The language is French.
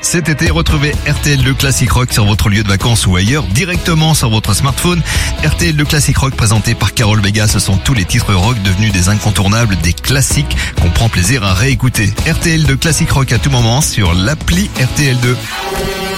cet été. Retrouvez RTL Le Classic Rock sur votre lieu de vacances ou ailleurs, directement sur votre smartphone. RTL Le Classic Rock présenté par Carole Bega, ce sont tous les titres rock devenus des incontournables, des classiques qu'on prend plaisir à réécouter. RTL Le Classic Rock à tout moment sur l'appli RTL2.